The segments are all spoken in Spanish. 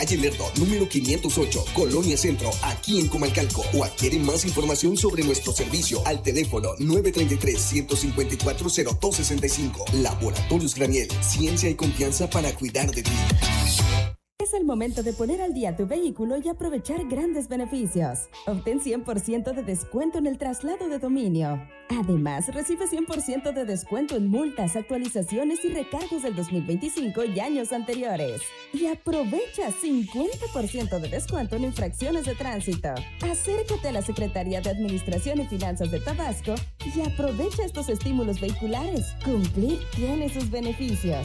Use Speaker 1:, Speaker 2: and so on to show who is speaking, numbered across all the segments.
Speaker 1: Calle Lerdo, número 508, Colonia Centro, aquí en Comalcalco. O adquiere más información sobre nuestro servicio al teléfono 933-154-0265. Laboratorios Graniel, ciencia y confianza para cuidar de ti.
Speaker 2: Es el momento de poner al día tu vehículo y aprovechar grandes beneficios. Obtén 100% de descuento en el traslado de dominio. Además, recibe 100% de descuento en multas, actualizaciones y recargos del 2025 y años anteriores. Y aprovecha 50% de descuento en infracciones de tránsito. Acércate a la Secretaría de Administración y Finanzas de Tabasco y aprovecha estos estímulos vehiculares. Cumplir tiene sus beneficios.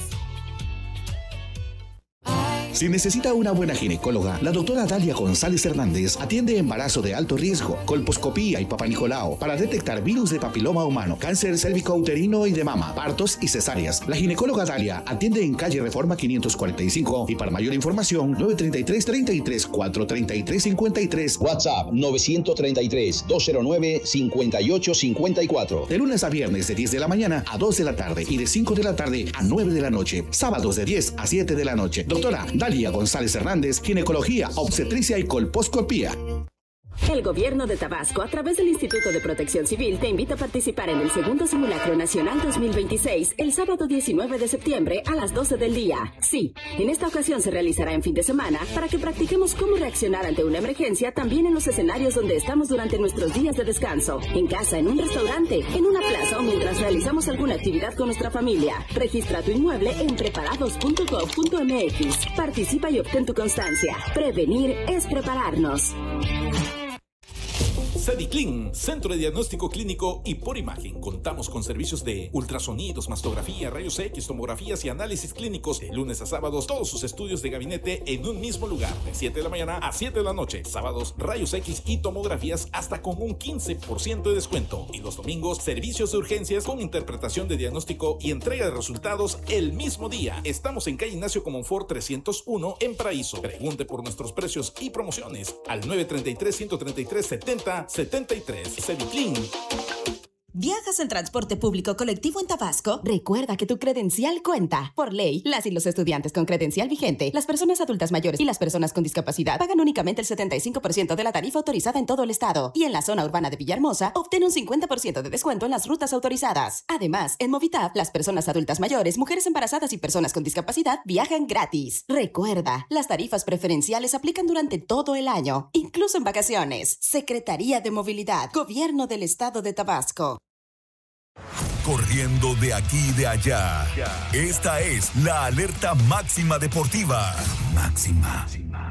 Speaker 3: Si necesita una buena ginecóloga, la doctora Dalia González Hernández atiende embarazo de alto riesgo, colposcopía y papanicolao para detectar virus de papiloma humano, cáncer cérvico-uterino y de mama, partos y cesáreas. La ginecóloga Dalia atiende en calle Reforma 545 y para mayor información 933-33-433-53.
Speaker 4: WhatsApp 933-209-5854.
Speaker 3: De lunes a viernes de 10 de la mañana a 2 de la tarde y de 5 de la tarde a 9 de la noche. Sábados de 10 a 7 de la noche. Doctora Dalia González Hernández, ginecología, obstetricia y colposcopía.
Speaker 5: El gobierno de Tabasco, a través del Instituto de Protección Civil, te invita a participar en el segundo Simulacro Nacional 2026, el sábado 19 de septiembre a las 12 del día. Sí, en esta ocasión se realizará en fin de semana para que practiquemos cómo reaccionar ante una emergencia también en los escenarios donde estamos durante nuestros días de descanso. En casa, en un restaurante, en una plaza o mientras realizamos alguna actividad con nuestra familia. Registra tu inmueble en preparados.gov.mx. Participa y obtén tu constancia. Prevenir es prepararnos.
Speaker 6: Cediclin, Centro de Diagnóstico Clínico y por Imagen. Contamos con servicios de ultrasonidos, mastografía, rayos X, tomografías y análisis clínicos. De lunes a sábados, todos sus estudios de gabinete en un mismo lugar. De 7 de la mañana a 7 de la noche. Sábados, rayos X y tomografías hasta con un 15% de descuento. Y los domingos, servicios de urgencias con interpretación de diagnóstico y entrega de resultados el mismo día. Estamos en calle Ignacio Comonfort 301 en Paraíso. Pregunte por nuestros precios y promociones al 933-133-7073. Cediclin.
Speaker 2: ¿Viajas en transporte público colectivo en Tabasco? Recuerda que tu credencial cuenta. Por ley, las y los estudiantes con credencial vigente, las personas adultas mayores y las personas con discapacidad pagan únicamente el 75% de la tarifa autorizada en todo el estado. Y en la zona urbana de Villahermosa, obtén un 50% de descuento en las rutas autorizadas. Además, en Movitab, las personas adultas mayores, mujeres embarazadas y personas con discapacidad viajan gratis. Recuerda, las tarifas preferenciales aplican durante todo el año, incluso en vacaciones. Secretaría de Movilidad, Gobierno del Estado de Tabasco.
Speaker 7: Corriendo de aquí y de allá. Esta es la alerta máxima deportiva. Máxima.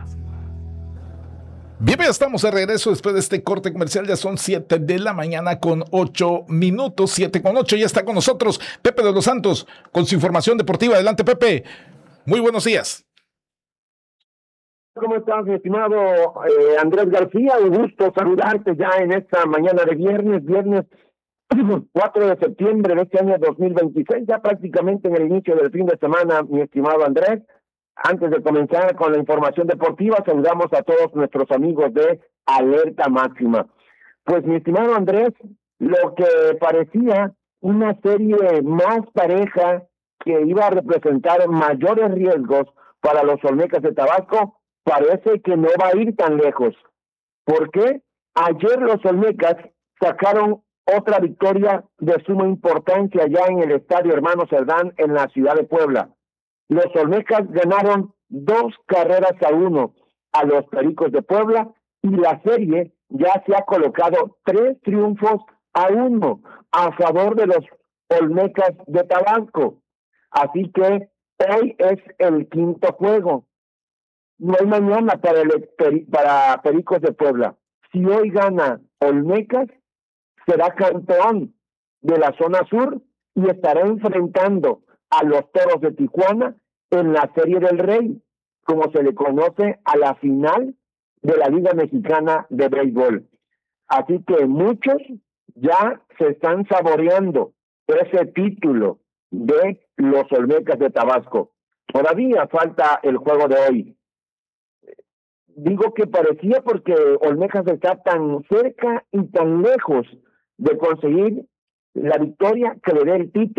Speaker 8: Bien, ya estamos de regreso después de este corte comercial. Ya son 7 de la mañana con 8 minutos. 7 con 8. Ya está con nosotros Pepe de los Santos con su información deportiva. Adelante, Pepe. Muy buenos días.
Speaker 9: ¿Cómo estás, mi estimado Andrés García? Un gusto saludarte ya en esta mañana de viernes 4 de septiembre de este año 2026, ya prácticamente en el inicio del fin de semana, mi estimado Andrés. Antes de comenzar con la información deportiva, saludamos a todos nuestros amigos de Alerta Máxima. Pues, mi estimado Andrés, lo que parecía una serie más pareja que iba a representar mayores riesgos para los Olmecas de Tabasco, parece que no va a ir tan lejos. ¿Por qué? Ayer los Olmecas sacaron otra victoria de suma importancia ya en el Estadio Hermano Cerdán en la ciudad de Puebla. Los Olmecas ganaron 2-1 a los Pericos de Puebla y la serie ya se ha colocado 3-1 a favor de los Olmecas de Tabasco. Así que hoy es el quinto juego. No hay mañana para Pericos de Puebla. Si hoy gana Olmecas, será campeón de la zona sur y estará enfrentando a los Toros de Tijuana en la Serie del Rey, como se le conoce a la final de la Liga Mexicana de Béisbol. Así que muchos ya se están saboreando ese título de los Olmecas de Tabasco. Todavía falta el juego de hoy. Digo que parecía porque Olmecas está tan cerca y tan lejos de conseguir la victoria que le dé el título.